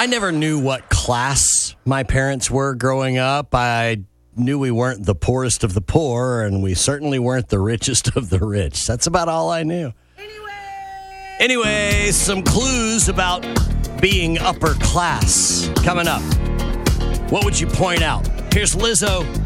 I never knew what class my parents were growing up. I knew we weren't the poorest of the poor, and we certainly weren't the richest of the rich. That's about all I knew. Anyway, some clues about being upper class coming up. What would you point out? Here's Lizzo.